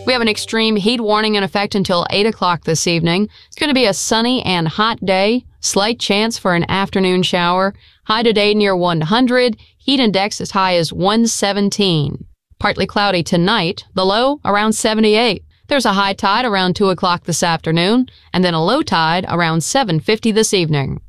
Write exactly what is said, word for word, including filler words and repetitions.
We have an extreme heat warning in effect until eight o'clock this evening. It's going to be a sunny and hot day. Slight chance for an afternoon shower. High today near one hundred. Heat index as high as one seventeen. Partly cloudy tonight. The low around seventy-eight. There's a high tide around two o'clock this afternoon, and then a low tide around seven fifty this evening.